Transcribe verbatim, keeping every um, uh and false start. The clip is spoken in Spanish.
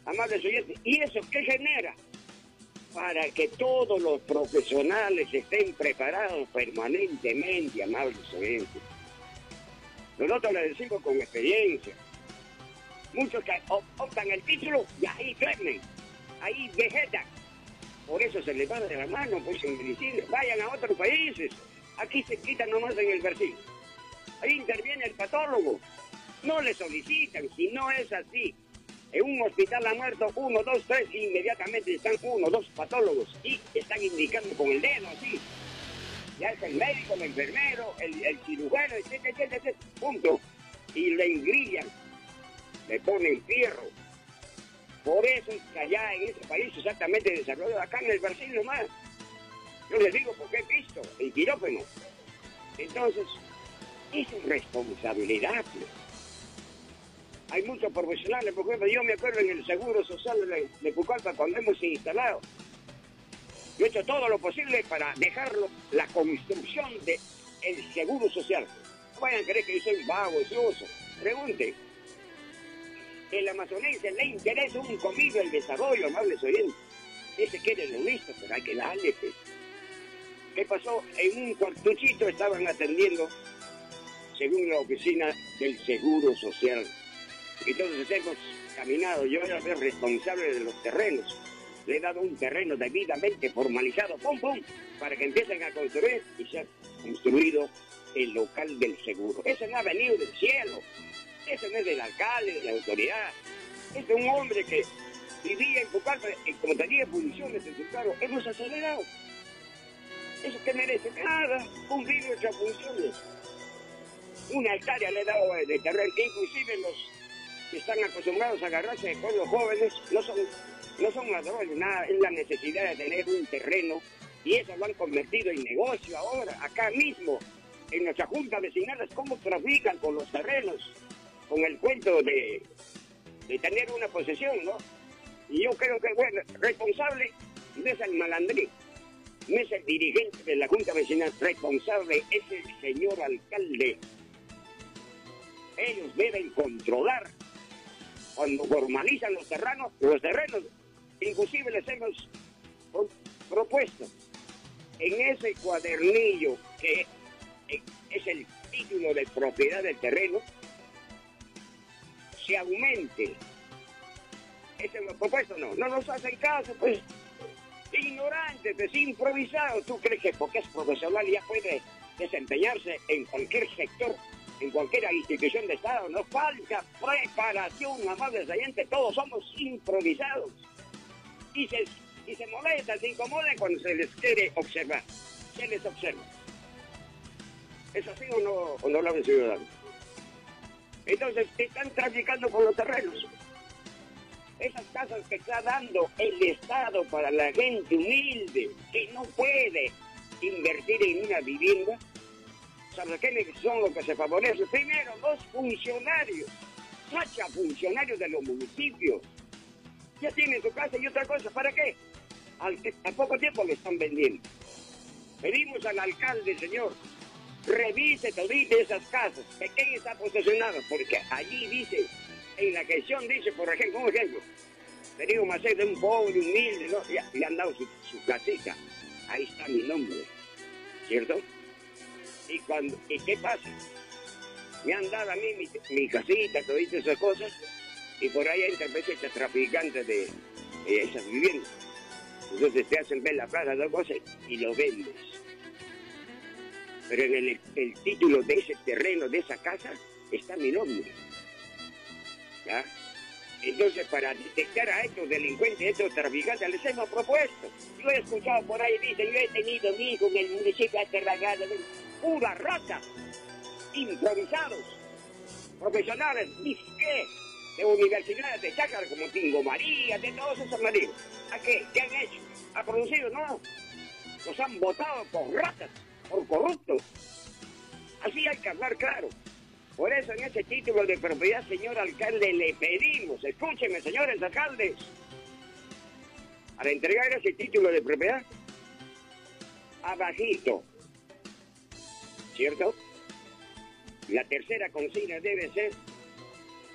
amables oyentes. ¿Y eso qué genera? Para que todos los profesionales estén preparados permanentemente, amables oyentes. Nosotros le decimos con experiencia. Muchos que optan el título y ahí duermen, ahí vegetan. Por eso se les va de la mano, pues en medicina. Vayan a otros países. Aquí se quitan nomás en el versículo. Ahí interviene el patólogo. No le solicitan, si no es así. En un hospital ha muerto uno, dos, tres, inmediatamente están uno, dos patólogos y están indicando con el dedo así. Ya es el médico, el enfermero, el, el cirujano, etcétera, etcétera, etcétera, punto. Y le engrillan, le ponen fierro. Por eso es que allá en ese país exactamente desarrollado, acá en el Brasil nomás. Yo les digo porque he visto el quirófano. Entonces, es responsabilidad. Hay muchos profesionales, por ejemplo, yo me acuerdo en el Seguro Social de, de Pucallpa cuando hemos instalado. Yo he hecho todo lo posible para dejarlo, la construcción del Seguro Social. No vayan a creer que yo soy vago, ocioso. Pregunten. En la amazonense le interesa un comido el desarrollo, amables oyentes. Ese quiere lo listo, pero hay que darle. Pues. ¿Qué pasó? En un cuartuchito estaban atendiendo, según la oficina del Seguro Social. Entonces hemos caminado, yo era el responsable de los terrenos. Le he dado un terreno debidamente formalizado, pum, pum, para que empiecen a construir y se ha construido el local del seguro. Ese no ha venido del cielo, ese no es del alcalde, de la autoridad. Es de un hombre que vivía en Pucallpa, y como tenía funciones en su cargo, hemos acelerado. ¿Eso qué merece? Nada, cumplir nuestras funciones. Una hectárea le he dado de terreno, inclusive los que están acostumbrados a agarrarse con los jóvenes, no son, no son ladrones, nada, es la necesidad de tener un terreno, y eso lo han convertido en negocio ahora, acá mismo, en nuestra junta vecinal, cómo trafican con los terrenos, con el cuento de, de tener una posesión, ¿no? Y yo creo que, bueno, responsable no es el malandrín, no es el dirigente de la junta vecinal, responsable es el señor alcalde. Ellos deben controlar. Cuando formalizan los terrenos, los terrenos, inclusive les hemos propuesto en ese cuadernillo que es el título de propiedad del terreno, se aumente. ¿Ese lo propuesto? No, no nos hacen caso, pues, ignorantes, pues, improvisados. ¿Tú crees que porque es profesional ya puede desempeñarse en cualquier sector? En cualquier institución de Estado, nos falta preparación, amables oyentes, todos somos improvisados. Y se, y se molestan, se incomodan cuando se les quiere observar. Se les observa. ¿Es así o no, o no lo ven, ciudadanos? Entonces, están traficando con los terrenos. Esas casas que está dando el Estado para la gente humilde, que no puede invertir en una vivienda, ¿sabes qué son los que se favorecen? Primero, los funcionarios, facha funcionarios de los municipios. Ya tienen su casa y otra cosa, ¿para qué? Al, a poco tiempo le están vendiendo. Pedimos al alcalde, señor, revise todito esas casas, de quién está posesionado, porque allí dice, en la cuestión dice, por ejemplo, un ejemplo, tenía un macete de un pobre, humilde, ¿no? Ya, le han dado su, su casita, ahí está mi nombre, ¿cierto? ¿Y, cuando, ¿Y qué pasa? Me han dado a mí mi, mi casita, todas esas cosas, y por ahí entra este traficante de, de esas viviendas. Entonces te hacen ver la plata, dos cosas, y lo vendes. Pero en el, el título de ese terreno, de esa casa, está mi nombre. ¿Ya? Entonces, para detectar a estos delincuentes, a estos traficantes, les hemos propuesto. Yo he escuchado por ahí, dicen, yo he tenido mi hijo en el municipio de Aterragada, pura rata, improvisados, profesionales, ¿qué? De universidades de Chácara, como Tingo María, de todos esos maridos. ¿A qué? ¿Qué han hecho? ¿Ha producido? No. Los han votado por ratas, por corruptos. Así hay que hablar claro. Por eso en ese título de propiedad, señor alcalde, le pedimos, escúcheme, señores alcaldes, al entregar ese título de propiedad, abajito, ¿cierto? La tercera consigna debe ser